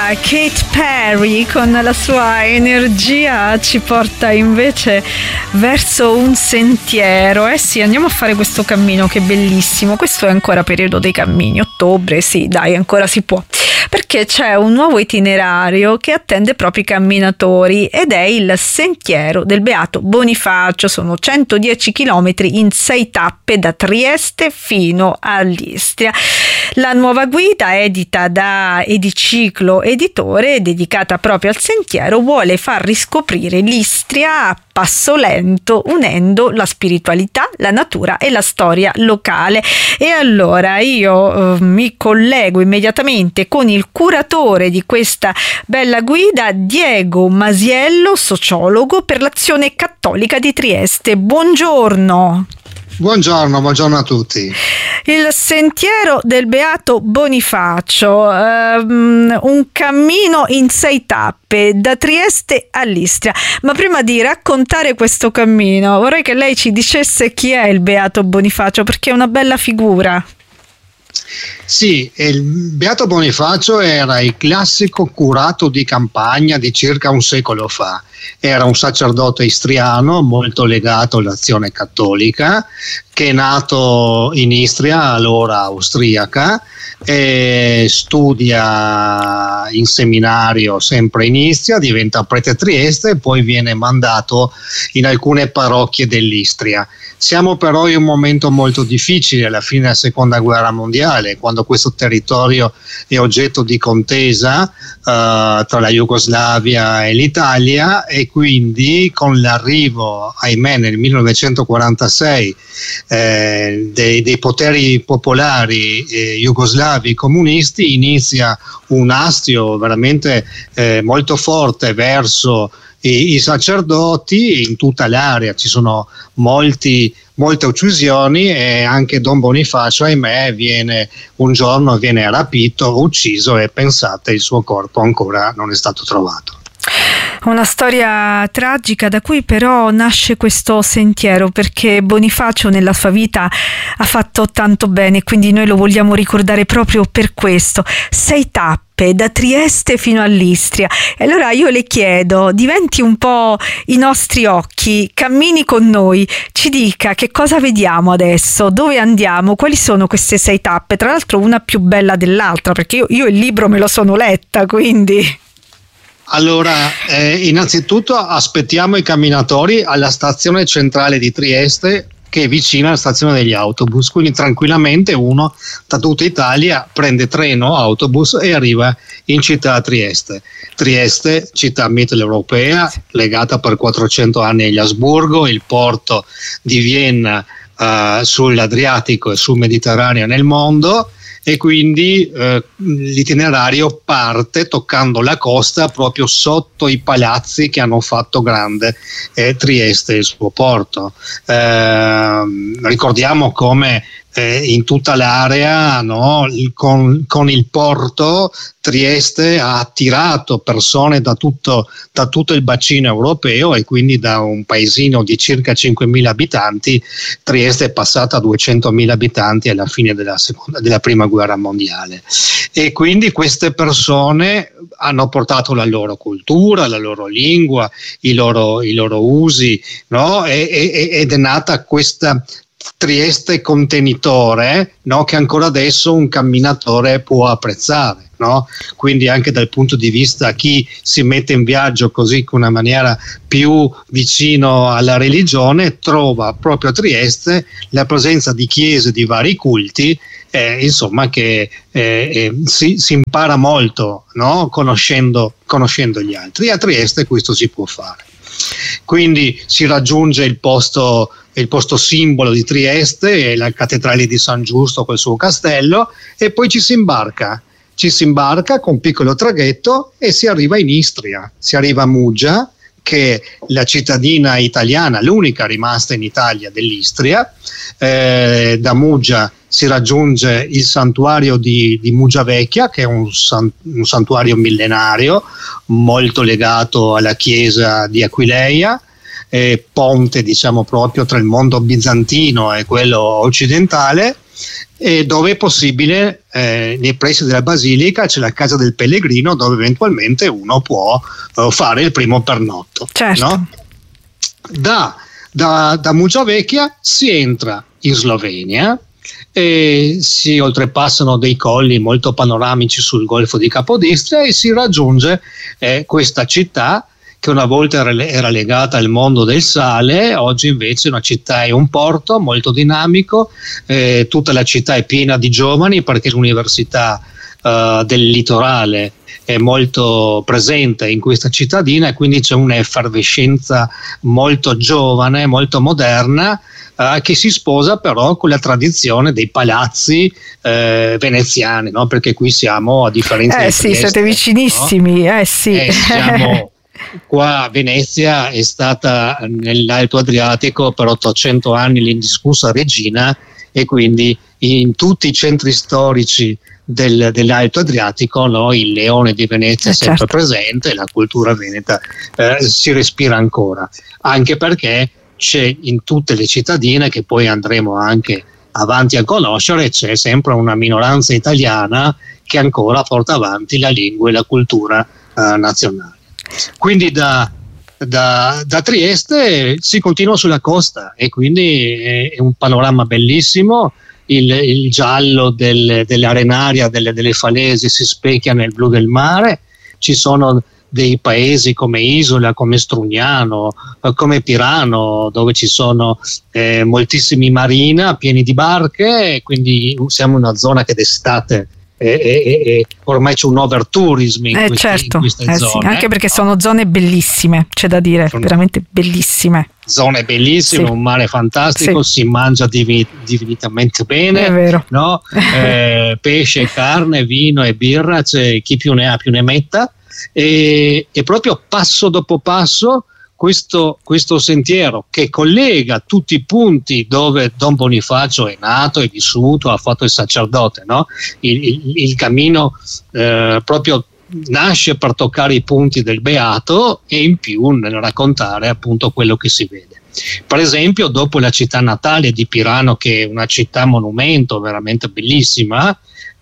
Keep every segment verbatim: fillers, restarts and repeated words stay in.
Katy Perry con la sua energia ci porta invece verso un sentiero. Eh sì, andiamo a fare questo cammino che è bellissimo. Questo è ancora periodo dei cammini, ottobre, sì, dai, ancora si può. Perché c'è un nuovo itinerario che attende proprio i camminatori ed è il Sentiero del Beato Bonifacio. Sono centodieci chilometri in sei tappe da Trieste fino all'Istria. La nuova guida, edita da Ediciclo Editore, dedicata proprio al sentiero, vuole far riscoprire l'Istria a passo lento, unendo la spiritualità, la natura e la storia locale. E allora io eh, mi collego immediatamente con il curatore di questa bella guida, Diego Masiello, sociologo per l'Azione Cattolica di Trieste. Buongiorno. Buongiorno, buongiorno a tutti. Il Sentiero del Beato Bonifacio, um, un cammino in sei tappe da Trieste all'Istria. Ma prima di raccontare questo cammino vorrei che lei ci dicesse chi è il Beato Bonifacio, perché è una bella figura. Sì, il Beato Bonifacio era il classico curato di campagna di circa un secolo fa. Era un sacerdote istriano molto legato all'Azione Cattolica, che è nato in Istria, allora austriaca, e studia in seminario sempre in Istria, diventa prete a Trieste e poi viene mandato in alcune parrocchie dell'Istria. Siamo però in un momento molto difficile, alla fine della seconda guerra mondiale, quando questo territorio è oggetto di contesa uh, tra la Jugoslavia e l'Italia, e quindi con l'arrivo, ahimè, nel millenovecentoquarantasei eh, dei, dei poteri popolari eh, jugoslavi comunisti, inizia un astio veramente eh, molto forte verso I, i sacerdoti in tutta l'area. Ci sono molti, molte uccisioni, e anche Don Bonifacio, ahimè, viene un giorno viene rapito, ucciso, e pensate, il suo corpo ancora non è stato trovato. Una storia tragica da cui però nasce questo sentiero, perché Bonifacio nella sua vita ha fatto tanto bene, quindi noi lo vogliamo ricordare proprio per questo. Sei tappe da Trieste fino all'Istria. E allora io le chiedo, diventi un po' i nostri occhi, cammini con noi, ci dica che cosa vediamo adesso, dove andiamo, quali sono queste sei tappe, tra l'altro una più bella dell'altra, perché io, io il libro me lo sono letta, quindi... Allora, eh, innanzitutto aspettiamo i camminatori alla stazione centrale di Trieste, che è vicina alla stazione degli autobus, quindi tranquillamente uno da tutta Italia prende treno, autobus e arriva in città a Trieste. Trieste, città mitteleuropea, legata per quattrocento anni agli Asburgo, il porto di Vienna uh, sull'Adriatico e sul Mediterraneo nel mondo. E quindi eh, l'itinerario parte toccando la costa proprio sotto i palazzi che hanno fatto grande eh, Trieste e il suo porto. Eh, ricordiamo come eh, in tutta l'area, no, con, con il porto Trieste ha attirato persone da tutto, da tutto il bacino europeo, e quindi da un paesino di circa cinquemila abitanti Trieste è passata a duecentomila abitanti alla fine della, seconda, della prima guerra mondiale. E quindi queste persone hanno portato la loro cultura, la loro lingua, i loro, i loro usi, no? e, e, ed è nata questa Trieste contenitore, no? Che ancora adesso un camminatore può apprezzare. No? Quindi anche dal punto di vista chi si mette in viaggio così con una maniera più vicino alla religione, trova proprio a Trieste la presenza di chiese di vari culti, eh, insomma che eh, eh, si, si impara molto, no? conoscendo, conoscendo gli altri, e a Trieste questo si può fare. Quindi si raggiunge il posto, il posto simbolo di Trieste, la cattedrale di San Giusto col suo castello, e poi ci si imbarca. Ci si imbarca con un piccolo traghetto e si arriva in Istria, si arriva a Muggia, che è la cittadina italiana, l'unica rimasta in Italia dell'Istria. Eh, da Muggia si raggiunge il santuario di, di Muggia Vecchia, che è un, san, un santuario millenario molto legato alla chiesa di Aquileia, eh, ponte diciamo proprio tra il mondo bizantino e quello occidentale. e dove è possibile, eh, nei pressi della basilica c'è la casa del pellegrino, dove eventualmente uno può uh, fare il primo pernotto. Certo. No? Da, da, da Muggiavecchia si entra in Slovenia e si oltrepassano dei colli molto panoramici sul golfo di Capodistria e si raggiunge eh, questa città che una volta era legata al mondo del sale, oggi invece è una città e un porto molto dinamico, eh, tutta la città è piena di giovani perché l'università uh, del litorale è molto presente in questa cittadina e quindi c'è un'effervescenza molto giovane, molto moderna, Uh, che si sposa però con la tradizione dei palazzi eh, veneziani, no? Perché qui siamo, a differenza eh di sì, Trieste, siete vicinissimi, no? eh sì. Eh, siamo qua a Venezia, è stata nell'Alto Adriatico per ottocento anni l'indiscussa regina e quindi in tutti i centri storici del, dell'Alto Adriatico, no, il leone di Venezia è eh, sempre certo. presente, la cultura veneta eh, si respira ancora, anche perché c'è in tutte le cittadine, che poi andremo anche avanti a conoscere, c'è sempre una minoranza italiana che ancora porta avanti la lingua e la cultura eh, nazionale. Quindi da, da, da Trieste si continua sulla costa e quindi è, è un panorama bellissimo, il, il giallo del, dell'arenaria delle, delle falesi si specchia nel blu del mare, ci sono dei paesi come Isola, come Strugnano, come Pirano, dove ci sono eh, moltissimi marina pieni di barche, e quindi siamo in una zona che d'estate e, e, e ormai c'è un overtourism in, eh, questi, certo. in queste eh, zone. Sì. Anche perché sono zone bellissime, c'è da dire, sono veramente bellissime. Zone bellissime, sì. Un mare fantastico, sì. Si mangia divi- divinitamente bene, è vero. No? eh, pesce, carne, vino e birra, c'è chi più ne ha più ne metta. E, e proprio passo dopo passo questo, questo sentiero che collega tutti i punti dove Don Bonifacio è nato, è vissuto, ha fatto il sacerdote, no? il, il, il cammino eh, proprio nasce per toccare i punti del Beato e in più nel raccontare appunto quello che si vede. Per esempio, dopo la città natale di Pirano, che è una città monumento veramente bellissima,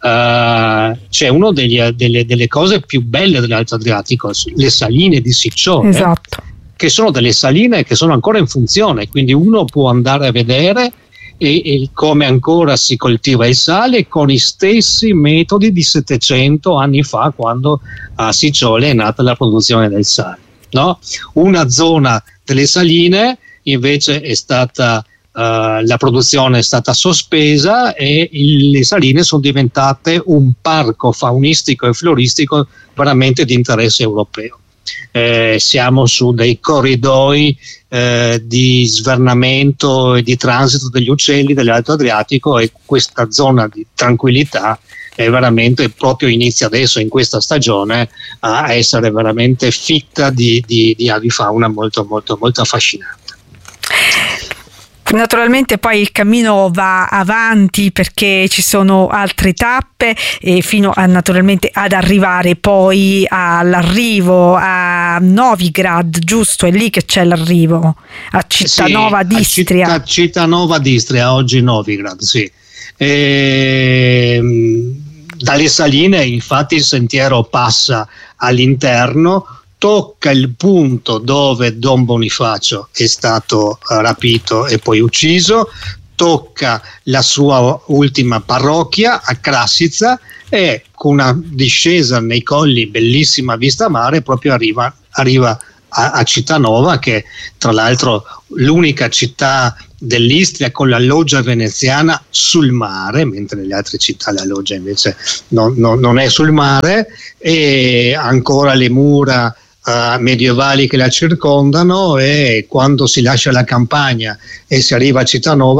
Uh, c'è una delle, delle cose più belle dell'Alto Adriatico, le saline di Siccione, esatto. Che sono delle saline che sono ancora in funzione, quindi uno può andare a vedere e, e come ancora si coltiva il sale con i stessi metodi di settecento anni fa, quando a Siccione è nata la produzione del sale, no? Una zona delle saline invece è stata Uh, la produzione è stata sospesa e il, le saline sono diventate un parco faunistico e floristico veramente di interesse europeo. Eh, siamo su dei corridoi eh, di svernamento e di transito degli uccelli dell'Alto Adriatico e questa zona di tranquillità è veramente, proprio inizia adesso in questa stagione a essere veramente fitta di, di, di avifauna molto molto molto affascinante. Naturalmente poi il cammino va avanti perché ci sono altre tappe e fino a, naturalmente ad arrivare poi all'arrivo a Novigrad, giusto? È lì che c'è l'arrivo a Cittanova sì, d'Istria. A Citt- Cittanova d'Istria, oggi Novigrad, sì. E, dalle saline infatti il sentiero passa all'interno, tocca il punto dove Don Bonifacio è stato uh, rapito e poi ucciso, tocca la sua ultima parrocchia a Krassica e con una discesa nei colli, bellissima vista mare, proprio arriva, arriva a, a Cittanova, che tra l'altro l'unica città dell'Istria con la loggia veneziana sul mare, mentre nelle altre città la loggia invece non, non, non è sul mare, e ancora le mura Uh, medievali che la circondano, e quando si lascia la campagna e si arriva a Cittanova